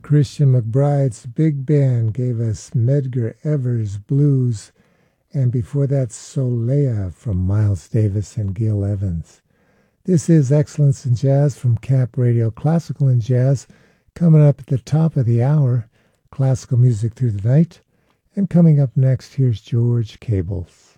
Christian McBride's big band gave us Medgar Evers Blues, and before that Solea from Miles Davis and Gil Evans. This is Excellence in Jazz from Cap Radio, Classical and Jazz, coming up at the top of the hour, classical music through the night. And coming up next, here's George Cables.